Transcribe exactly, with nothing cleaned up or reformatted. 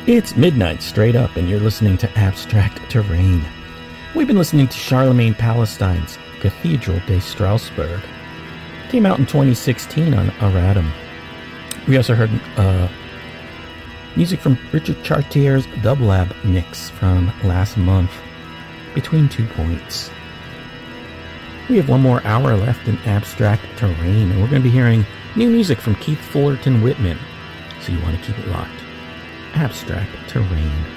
It's midnight straight up, and you're listening to Abstract Terrain. We've been listening to Charlemagne Palestine's Cathedral de Strasbourg. Came out in twenty sixteen on Aratum. We also heard uh, music from Richard Chartier's Dublab mix from last month, Between Two Points. We have one more hour left in Abstract Terrain, and we're going to be hearing new music from Keith Fullerton Whitman, so you want to keep it locked. Abstract Terrain.